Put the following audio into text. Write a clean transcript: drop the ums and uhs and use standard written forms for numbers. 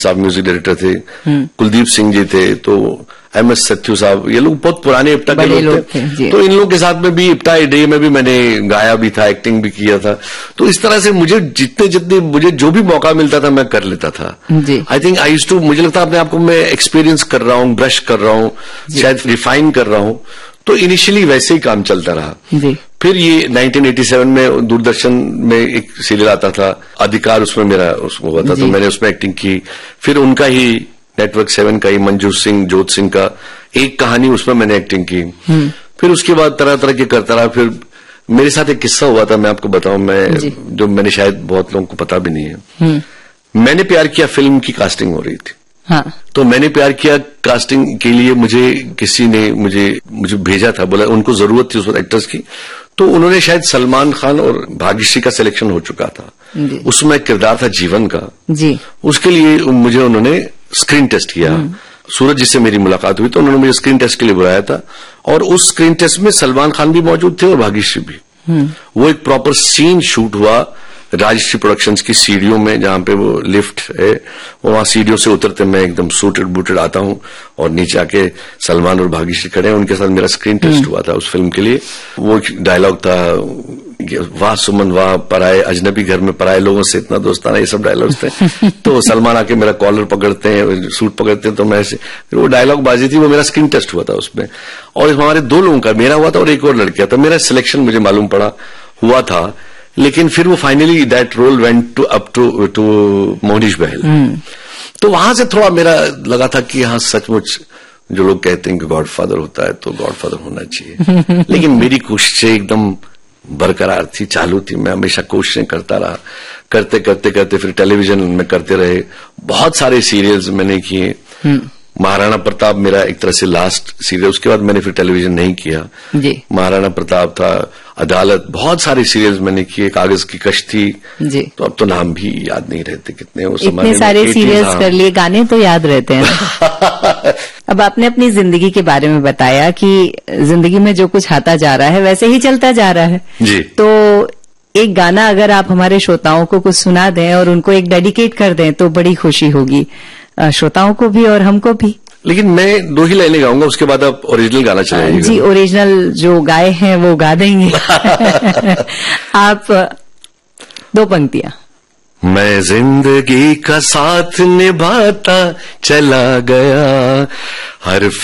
साहब music director थे, कुलदीप सिंह जी थे, तो MS सत्यू साहब, ये लोग बहुत पुराने इप्टा के लोग थे। तो इन लोगों के साथ में भी इप्टा डे में भी मैंने गाया भी था, एक्टिंग भी किया था। तो इस तरह से मुझे जितने मुझे जो भी मौका मिलता था मैं कर लेता था। I think I used to, मुझे लगता है अपने आप को मैं एक्सपीरियंस कर रहा हूँ, ब्रश कर रहा हूँ, शायद रिफाइन कर रहा हूँ। तो इनिशियली वैसे ही काम चलता रहा। फिर ये 1987 में दूरदर्शन में एक सीरियल आता था अधिकार, उसमें मेरा उसमें हुआ था, तो मैंने उसमें एक्टिंग की। फिर उनका ही नेटवर्क 7 का ही मंजूर सिंह जोत सिंह का एक कहानी, उसमें मैंने एक्टिंग की। फिर उसके बाद तरह तरह के करता रहा। फिर मेरे साथ एक किस्सा हुआ था, मैं आपको बताऊं, मैं जो मैंने शायद बहुत लोगों को पता भी नहीं है। मैंने प्यार किया फिल्म की कास्टिंग हो रही थी। हाँ। तो मैंने प्यार किया कास्टिंग के लिए मुझे किसी ने मुझे भेजा था, बोला उनको जरूरत थी उस वक्त एक्टर्स की। तो उन्होंने शायद सलमान खान और भाग्यश्री का सिलेक्शन हो चुका था। उसमें एक किरदार था जीवन का जी। उसके लिए मुझे उन्होंने स्क्रीन टेस्ट किया। सूरज जी से मेरी मुलाकात हुई तो उन्होंने मुझे स्क्रीन टेस्ट के लिए बुलाया था, और उस स्क्रीन टेस्ट में सलमान खान भी मौजूद थे और भाग्यश्री भी। वो एक प्रॉपर सीन शूट हुआ राजश्री प्रोडक्शंस की सीढ़ियों में, जहां पे वो लिफ्ट है, वहां सीढ़ियों से उतरते मैं एकदम सूटेड बूटेड आता हूं, और नीचे आके सलमान और भाग्यश्री खड़े हैं, उनके साथ मेरा स्क्रीन टेस्ट हुआ था उस फिल्म के लिए। वो डायलॉग था, वाह सुमन वाह, पराए अजनबी घर में पराए लोगों से इतना दोस्ताना, ये सब डायलॉग्स थे। तो सलमान आके मेरा कॉलर पकड़ते हैं, सूट पकड़ते हैं, तो मैं ऐसे, फिर वो डायलॉग बाजी थी, वो मेरा स्क्रीन टेस्ट हुआ था उसमें। और हमारे 2 लोगों का, मेरा हुआ था और एक और लड़किया था। मेरा सिलेक्शन मुझे मालूम पड़ा हुआ था, लेकिन फिर वो finally that role went to Mohnish बहल। तो वहां से थोड़ा मेरा लगा था कि हाँ सचमुच जो लोग कहते हैं कि गॉडफादर होता है तो गॉडफादर होना चाहिए। लेकिन मेरी कोशिशें एकदम बरकरार थी, चालू थी, मैं हमेशा कोशिशें करता रहा। करते करते करते फिर टेलीविजन में करते रहे, बहुत सारे सीरियल्स मैंने किए। महाराणा प्रताप मेरा एक तरह से लास्ट सीरियल, उसके बाद मैंने फिर टेलीविजन नहीं किया जी। महाराणा प्रताप था, अदालत, बहुत सारे सीरियल्स मैंने किए, कागज की कश्ती जी। तो अब तो नाम भी याद नहीं रहते कितने, उस समय इतने सारे सीरियल्स कर लिए, गाने तो याद रहते हैं। अब आपने अपनी जिंदगी के बारे में बताया कि जिंदगी में जो कुछ आता जा रहा है वैसे ही चलता जा रहा है जी। तो एक गाना अगर आप हमारे श्रोताओं को कुछ सुना दें और उनको एक डेडिकेट कर दें तो बड़ी खुशी होगी, श्रोताओं को भी और हमको भी। लेकिन मैं 2 ही लाइनें गाऊंगा, उसके बाद आप ओरिजिनल गाना चलाइएगा जी। ओरिजिनल जो गाए हैं वो गा देंगे। आप 2 पंक्तियां। मैं जिंदगी का साथ निभाता चला गया, हर